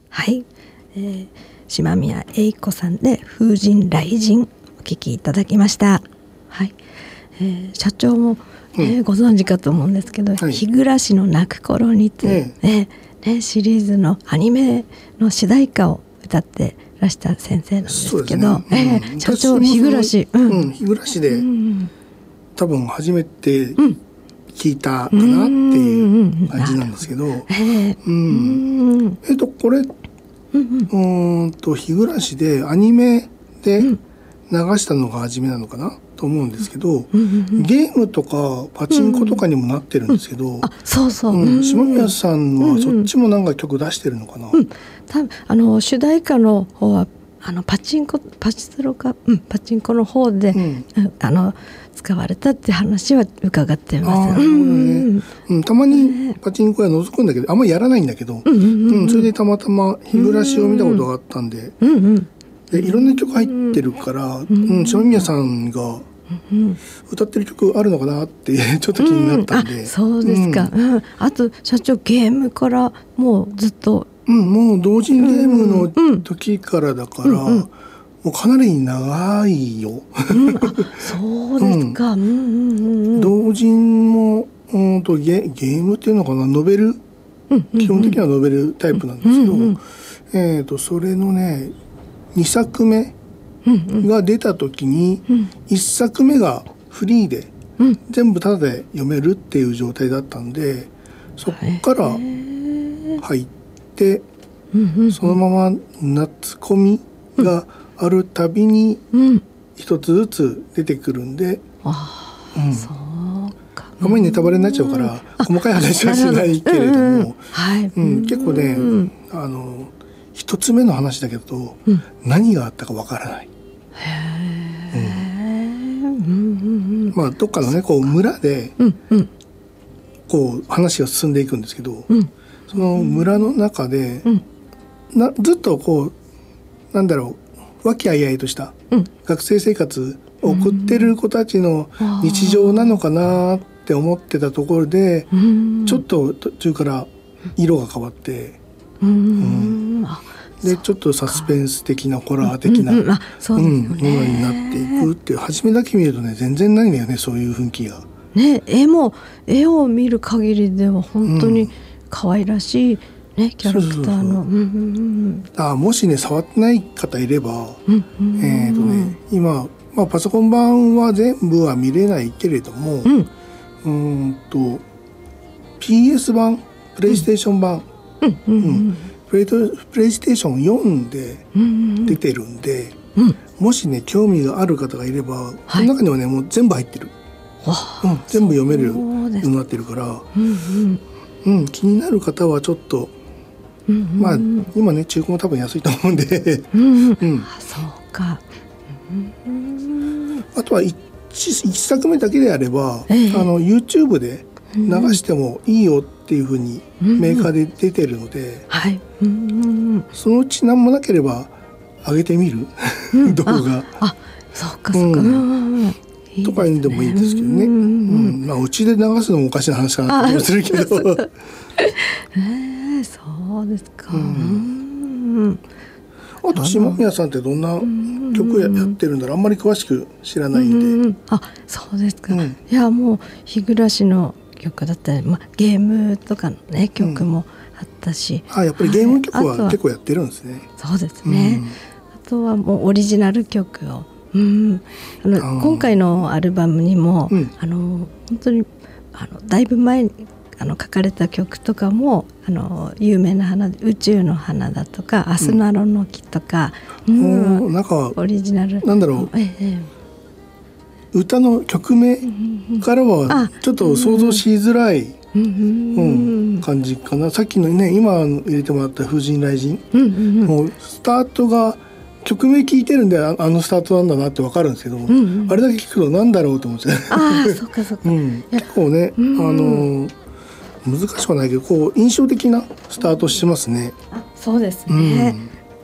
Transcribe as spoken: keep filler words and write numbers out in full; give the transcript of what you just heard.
はい、えー、島宮英子さんで風神雷神お聞きいただきました。はい、えー、社長も、えーうん、ご存知かと思うんですけど、はい、日暮の泣く頃につ、ええーね、シリーズのアニメの主題歌を歌ってらした先生なんですけど、ね、えーうん、社長日暮、 うんうん、日暮で、うん、多分初めて聞いたかなっていう感じなんですけど、えっとこれうんうんと日暮でアニメで流したのが初めなのかなと思うんですけど、ゲームとかパチンコとかにもなってるんですけど、うんうん、あそうそう、 うん、島宮さんはそっちもなんか曲出してるのかな、 うん、多分あの主題歌の方はあのパチンコパチスロか、うん、パチンコの方で、うん、あの使われたって話は伺ってます。 うんうん、たまにパチンコ屋覗くんだけどあんまりやらないんだけど、うんうんうん、それでたまたま日暮を見たことがあったんで、うんうん、でいろんな曲入ってるから、うんうん、島宮さんが歌ってる曲あるのかなってちょっと気になったんで、うん、 あそうですか、うんうん、あと社長ゲームからもうずっと、 うん、もう同人ゲームの時からだから、うんうん、もうかなり長いよ、 うん、あそうですか、うんうんうんうん、 同人も、うん、と ゲ, ゲームっていうのかなノベル、うんうんうん、基本的にはノベルタイプなんですけど、うんうん、えー、とそれのねにさくめが出た時に、うんうん、いっさくめがフリーで、うん、全部タダで読めるっていう状態だったんでそっから入って、うんうん、そのまま夏コミがあるたびに一つずつ出てくるんで、うんうん、そうか、あまりネタバレになっちゃうから細かい話はしないけれども、うんうんはいうん、結構ね、うん、あの一つ目の話だけど、うん、何があったかわからない。へー、うんうんうん、まあどっかのねこう村で、うんうん、こう話が進んでいくんですけど、うん、その村の中で、うん、なずっとこうなんだろう和気あいあいとした学生生活を送ってる子たちの日常なのかなって思ってたところで、うん、ちょっと途中から色が変わって、うんうんでちょっとサスペンス的なホラー的なものになっていくっていう初めだけ見るとね全然ないんだよねそういう雰囲気が。 ね絵も絵を見る限りでは本当に可愛らしい、ね、キャラクターの。 あもしね触ってない方いれば、うんうん、えーとね、今、まあ、パソコン版は全部は見れないけれども、うん、うんと ピーエス 版プレイステーション版、うんうんうんプレイ、プレイステーションよんで出てるんで、うんうん、もしね興味がある方がいれば、はい、この中にはねもう全部入ってる、うん、全部読めるようになってるから、うんうんうん、気になる方はちょっと、うんうん、まあ今ね中古も多分安いと思うんで、うんうんうん、あそうか、 うん、あとは 1, 1作目だけであれば、えー、あの YouTube で流してもいいよっていうふうにメーカーで出てるので、うんうんはいうん、そのうち何もなければ上げてみる、うん、動画ああそうかそうか、うんうん、とかにでもいいですけどね、うんうんまあ、うちで流すのもおかしな話かなって気もするけどえー、そうですか、うんうん、 あと島宮さんってどんな曲 や, やってるんだろうあんまり詳しく知らないんで、うんうん、 あそうですか、うん、いやもう日暮の曲だったり、まあ、ゲームとかのね曲もあったし、 うん、あやっぱりゲーム曲は結構やってるんですね。 そうですね、うん、あとはもうオリジナル曲を、うん、あのあ今回のアルバムにも、うん、あの本当にあのだいぶ前にあの書かれた曲とかもあの有名な花宇宙の花だとかアスナロの木とか、 うんうん、なんかオリジナルなんだろう、ええ歌の曲名からはちょっと想像しづらい、うんうん、感じかな。さっきのね今入れてもらった風神雷神、うんうんうん、もうスタートが曲名聞いてるんで あ, あのスタートなんだなって分かるんですけど、うんうん、あれだけ聞くとなんだろうと思っちゃうあそうかそうか、うん、 結構ね、うん、あの難しくはないけどこう印象的なスタートしてますね。 あそうですね、うん